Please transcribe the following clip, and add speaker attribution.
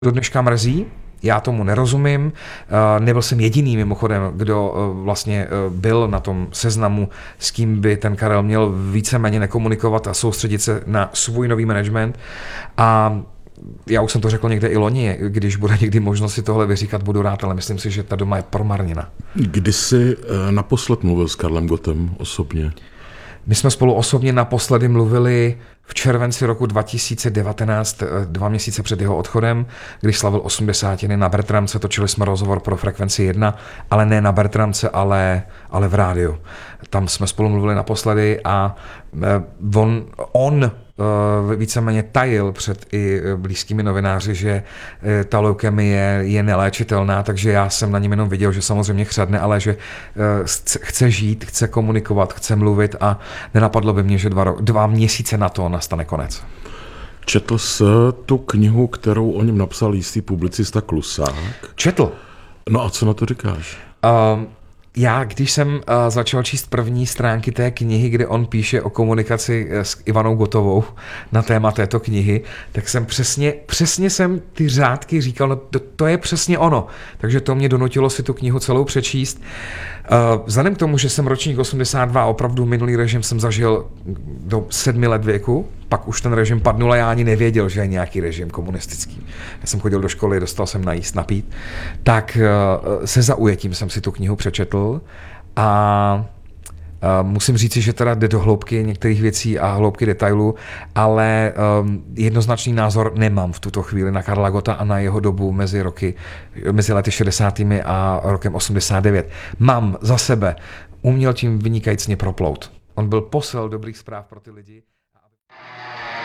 Speaker 1: do dneška mrzí. Já tomu nerozumím. Nebyl jsem jediný mimochodem, kdo vlastně byl na tom seznamu, s kým by ten Karel měl víceméně nekomunikovat a soustředit se na svůj nový management. A já už jsem to řekl někde i loni, když bude někdy možnost si tohle vyříkat, budu rád, ale myslím si, že ta doma je promarněna. Kdy
Speaker 2: jsi naposled mluvil s Karlem Gottem osobně?
Speaker 1: My jsme spolu osobně naposledy mluvili v červenci roku 2019, 2 měsíce před jeho odchodem, když slavil 80. na Bertramce, točili jsme rozhovor pro Frekvenci 1, ale ne na Bertramce, ale v rádiu. Tam jsme spolu mluvili naposledy a on víceméně tajil před i blízkými novináři, že ta leukemie je neléčitelná, takže já jsem na něm jenom viděl, že samozřejmě chřadne, ale že chce žít, chce komunikovat, chce mluvit a nenapadlo by mě, že 2 měsíce na to nastane konec.
Speaker 2: Četl jsi tu knihu, kterou o něm napsal jistý publicista Klusák?
Speaker 1: Četl.
Speaker 2: No a co na to říkáš?
Speaker 1: Já, když jsem začal číst první stránky té knihy, kde on píše o komunikaci s Ivanou Gottovou na téma této knihy, tak jsem přesně jsem ty řádky říkal, no to je přesně ono. Takže to mě donutilo si tu knihu celou přečíst. Vzhledem k tomu, že jsem ročník 82 a opravdu minulý režim jsem zažil do 7 let věku, pak už ten režim padnul a já ani nevěděl, že je nějaký režim komunistický. Já jsem chodil do školy, dostal jsem najíst, napít, tak se zaujetím jsem si tu knihu přečetl a musím říci, že teda jde do hloubky některých věcí a hloubky detailů, ale jednoznačný názor nemám v tuto chvíli na Karla Gotta a na jeho dobu mezi lety 60. a rokem 89. Mám za sebe, uměl tím vynikajícně proplout. On byl posel dobrých zpráv pro ty lidi.